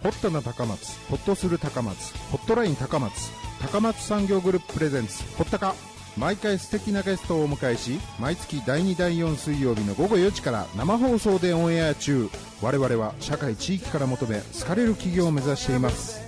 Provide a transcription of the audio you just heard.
ホットな高松、ホッとする高松、ホットライン高松、高松産業グループプレゼンツホッタカ。毎回素敵なゲストをお迎えし、毎月第2第4水曜日の午後4時から生放送でオンエア中。我々は社会地域から求め好かれる企業を目指しています。